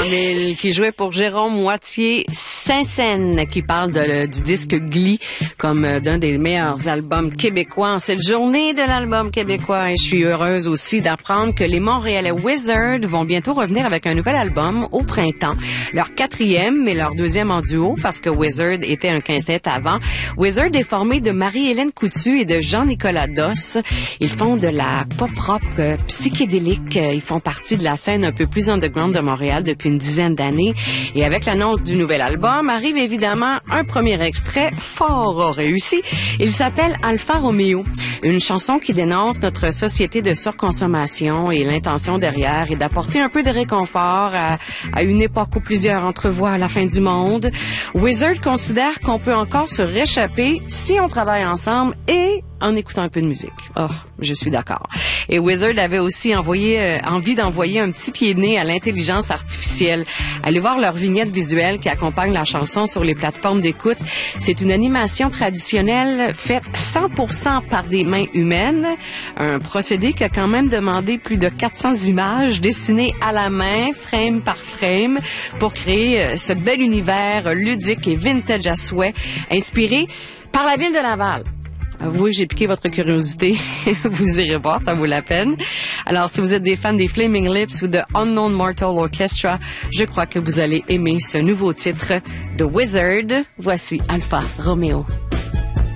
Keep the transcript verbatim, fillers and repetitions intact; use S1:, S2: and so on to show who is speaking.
S1: Mille, qui jouait pour Jérôme Moitié Saint-Saëns, qui parle de, du disque Glee comme d'un des meilleurs albums québécois en cette journée de l'album québécois. Et je suis heureuse aussi d'apprendre que les Montréalais Wizard vont bientôt revenir avec un nouvel album au printemps. Leur quatrième, mais leur deuxième en duo, parce que Wizard était un quintet avant. Wizard est formé de Marie-Hélène Coutu et de Jean-Nicolas Doss. Ils font de la pop-rock euh, psychédélique. Ils font partie de la scène un peu plus underground de Montréal depuis une dizaine d'années. Et avec l'annonce du nouvel album, arrive évidemment un premier extrait fort réussi. Il s'appelle Alfa Romeo, une chanson qui dénonce notre société de surconsommation, et l'intention derrière est d'apporter un peu de réconfort à, à une époque où plusieurs entrevoient la fin du monde. Wizard considère qu'on peut encore se réchapper si on travaille ensemble et en écoutant un peu de musique. Oh, je suis d'accord. Et Wizard avait aussi envoyé, euh, envie d'envoyer un petit pied de nez à l'intelligence artificielle. Allez voir leur vignette visuelle qui accompagne la chanson sur les plateformes d'écoute. C'est une animation traditionnelle faite cent pour cent par des mains humaines. Un procédé qui a quand même demandé plus de quatre cents images dessinées à la main, frame par frame, pour créer euh, ce bel univers ludique et vintage à souhait, inspiré par la ville de Laval. Avouez, j'ai piqué votre curiosité. Vous irez voir, ça vaut la peine. Alors, si vous êtes des fans des Flaming Lips ou de Unknown Mortal Orchestra, je crois que vous allez aimer ce nouveau titre de Wizard. Voici Alfa Romeo.